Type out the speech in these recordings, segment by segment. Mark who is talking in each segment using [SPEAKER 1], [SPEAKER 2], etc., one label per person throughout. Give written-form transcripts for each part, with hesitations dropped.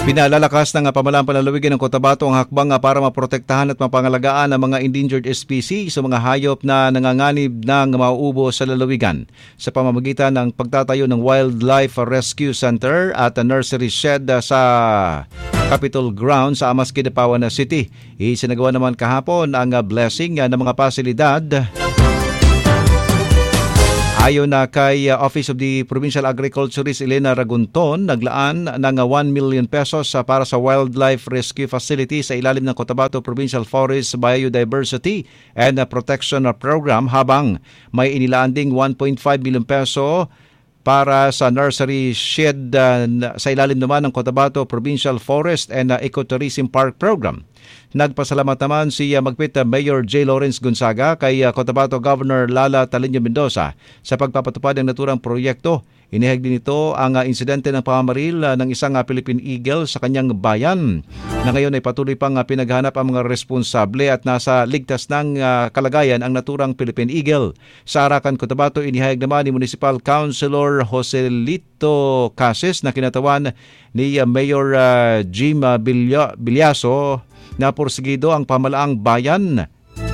[SPEAKER 1] Pinalalakas ng pamahalaan panlalawigan ng Cotabato ang hakbang para maprotektahan at mapangalagaan ang mga endangered species o mga hayop na nanganganib ng mauubo sa lalawigan sa pamamagitan ng pagtatayo ng Wildlife Rescue Center at nursery shed sa Capitol Ground sa Amas Kidapawan City. Isinagawa naman kahapon ang blessing ng mga pasilidad. Ayon na kay Office of the Provincial Agriculturist Elena Ragunton, naglaan ng 1 million pesos para sa Wildlife Rescue Facility sa ilalim ng Cotabato Provincial Forest Biodiversity and Protection Program, habang may inilaan ding 1.5 million peso para sa nursery shed sa ilalim naman ng Cotabato Provincial Forest and Ecotourism Park Program. Nagpasalamat naman si Magpit Mayor J. Lawrence Gonzaga kay Cotabato Governor Lala Talino Mendoza sa pagpapatupad ng naturang proyekto. Inihag din ito ang insidente ng pamamaril ng isang Philippine Eagle sa kanyang bayan, na ngayon ay patuloy pang pinaghanap ang mga responsable at nasa ligtas ng kalagayan ang naturang Philippine Eagle. Sa Arakan, Cotabato, inihayag naman ni Municipal Councilor Joselito Cases na kinatawan ni Mayor Jim Bilyaso na porsigido ang pamalaang bayan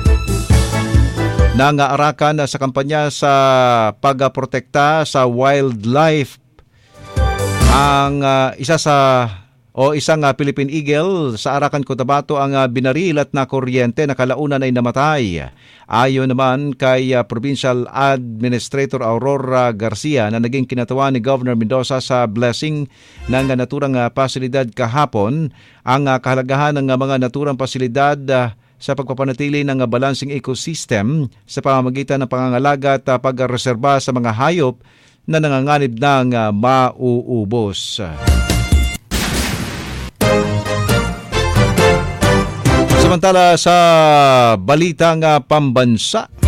[SPEAKER 1] ng Arakan sa kampanya sa pagprotekta sa wildlife. Ang isang Philippine Eagle sa Arakan, Cotabato ang binaril at na kuryente na kalaunan ay namatay. Ayon naman kay Provincial Administrator Aurora Garcia na naging kinatawan ni Governor Mendoza sa blessing ng naturang pasilidad kahapon, ang kahalagahan ng mga naturang pasilidad sa pagpapanatili ng balancing ecosystem sa pamamagitan ng pangangalaga at pagreserba sa mga hayop na nanganganib ng mauubos. Samantala sa balitang pambansa,